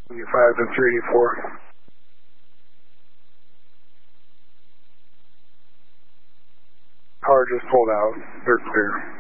5 and 384. Car just pulled out. They're clear.